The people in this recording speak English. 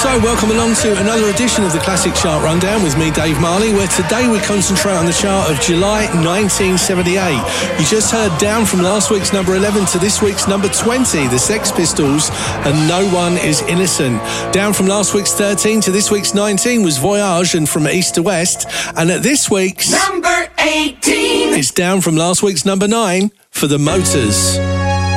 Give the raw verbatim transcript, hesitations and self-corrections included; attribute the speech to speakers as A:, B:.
A: So welcome along to another edition of the Classic Chart Rundown with me, Dave Marley, where today we concentrate on the chart of July nineteen seventy-eight. You just heard Down from last week's number eleven to this week's number twenty, the Sex Pistols and No One Is Innocent. Down from last week's thirteen to this week's nineteen was Voyage and From East to West. And at this week's
B: number eighteen,
A: it's down from last week's number nine for The Motors.